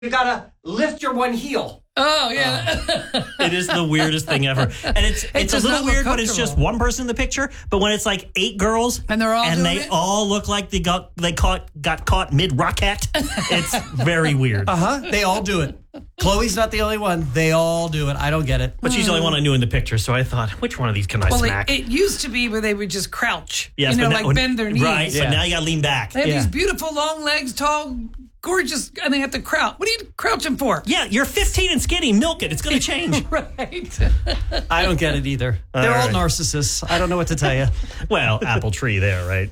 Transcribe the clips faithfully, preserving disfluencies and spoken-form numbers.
You gotta lift your one heel. Oh, yeah. Uh, it is the weirdest thing ever. And it's It it's a does little not look weird when it's just comfortable. one person in the picture, but when it's like eight girls And they're all and doing they it? all look like they got they caught got caught mid rocket, it's very weird. Uh huh. They all do it. Chloe's not the only one. They all do it. I don't get it. But she's the only one I knew in the picture, so I thought, which one of these can I Well, smack? it, it used to be where they would just crouch. Yes, you know, but like now- bend their knees. Right, Yeah. but now you gotta lean back. They have Yeah. these beautiful long legs, tall, gorgeous, and they have to crouch. What are you crouching for? Yeah, you're fifteen and skinny. Milk it. It's going to change. Right. I don't get it either. All They're all right. narcissists. I don't know what to tell you. Well, apple tree there, right?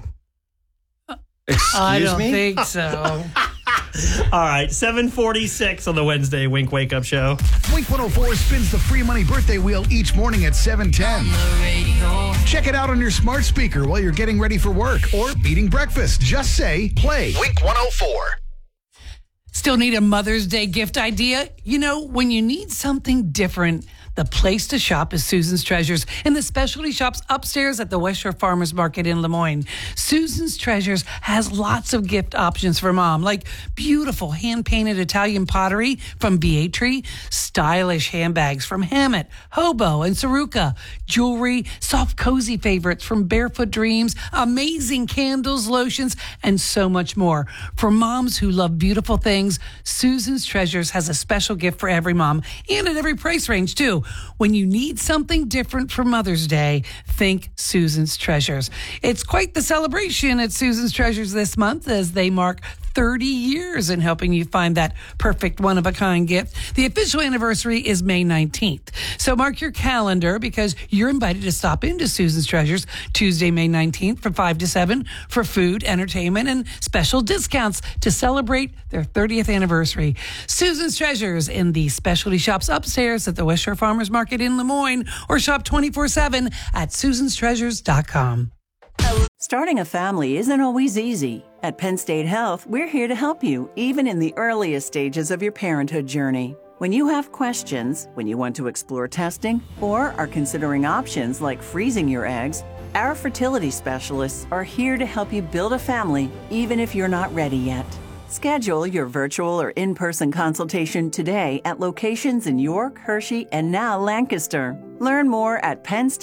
Excuse I don't me? think so. All right, seven forty-six on the Wednesday Wink Wake Up Show. Wink one oh four spins the free money birthday wheel each morning at seven ten. Check it out on your smart speaker while you're getting ready for work or eating breakfast. Just say, play. Wink one oh four. Still need a Mother's Day gift idea? You know, when you need something different, the place to shop is Susan's Treasures in the specialty shops upstairs at the West Shore Farmers Market in Lemoyne. Susan's Treasures has lots of gift options for mom, like beautiful hand-painted Italian pottery from Beatri, stylish handbags from Hammett, Hobo, and Saruka, jewelry, soft, cozy favorites from Barefoot Dreams, amazing candles, lotions, and so much more. For moms who love beautiful things, Susan's Treasures has a special gift for every mom and at every price range, too. When you need something different for Mother's Day, think Susan's Treasures. It's quite the celebration at Susan's Treasures this month as they mark thirty years in helping you find that perfect one-of-a-kind gift. The official anniversary is May nineteenth. So mark your calendar because you're invited to stop into Susan's Treasures Tuesday, May nineteenth from five to seven for food, entertainment, and special discounts to celebrate their thirtieth anniversary. Susan's Treasures in the specialty shops upstairs at the West Shore Farmers Market in Lemoyne or shop twenty-four seven at susans treasures dot com. Starting a family isn't always easy. At Penn State Health, we're here to help you, even in the earliest stages of your parenthood journey. When you have questions, when you want to explore testing, or are considering options like freezing your eggs, our fertility specialists are here to help you build a family, even if you're not ready yet. Schedule your virtual or in-person consultation today at locations in York, Hershey, and now Lancaster. Learn more at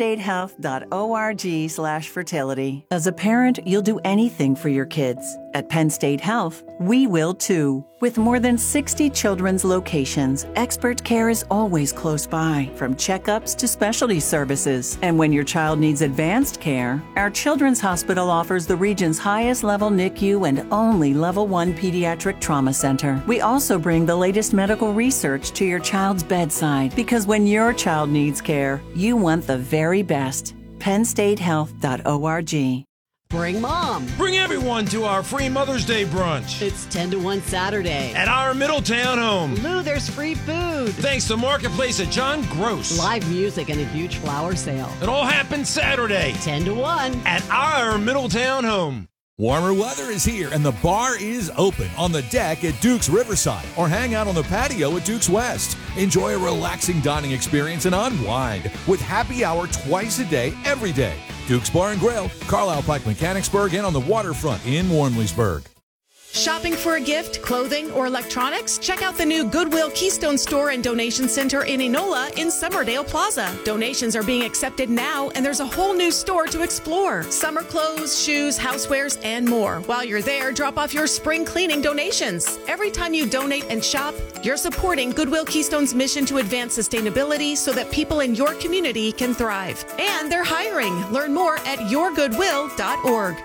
pennstatehealth.org slash fertility. As a parent, you'll do anything for your kids. At Penn State Health, we will too. With more than sixty children's locations, expert care is always close by, from checkups to specialty services. And when your child needs advanced care, our Children's Hospital offers the region's highest level N I C U and only level one pediatric trauma center. We also bring the latest medical research to your child's bedside, because when your child needs care, you want the very best. penn state health dot org. Bring mom. Bring everyone to our free Mother's Day brunch It's ten to one Saturday. at our Middletown home. Lou, there's free food. Thanks to Marketplace at John Gross. Live music and a huge flower sale. It all happens Saturday ten to one. at our Middletown home. Warmer weather is here and the bar is open on the deck at Duke's Riverside or hang out on the patio at Duke's West. Enjoy a relaxing dining experience and unwind with happy hour twice a day, every day. Duke's Bar and Grill, Carlisle Pike Mechanicsburg, and on the waterfront in Warmleysburg. Shopping for a gift, clothing, or electronics? Check out the new Goodwill Keystone Store and Donation Center in Enola in Summerdale Plaza. Donations are being accepted now, and there's a whole new store to explore. Summer clothes, shoes, housewares, and more. While you're there, drop off your spring cleaning donations. Every time you donate and shop, you're supporting Goodwill Keystone's mission to advance sustainability so that people in your community can thrive. And they're hiring. Learn more at your goodwill dot org.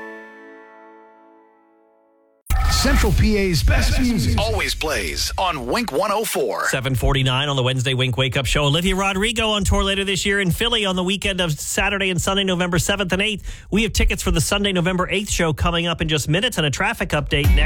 Central P A's best music. Always plays on Wink one oh four. seven forty-nine on the Wednesday Wink Wake Up Show. Olivia Rodrigo on tour later this year in Philly on the weekend of Saturday and Sunday, November seventh and eighth. We have tickets for the Sunday, November eighth show coming up in just minutes and a traffic update next.